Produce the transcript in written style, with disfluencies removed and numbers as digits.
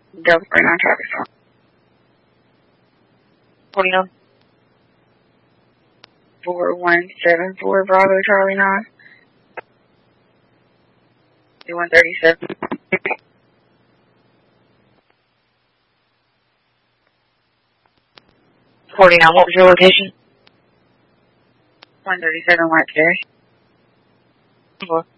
Delta 49 traffic. 49. 4174 Bravo Charlie 9. 137. 49, what was your location? 137 White Ferry. Okay.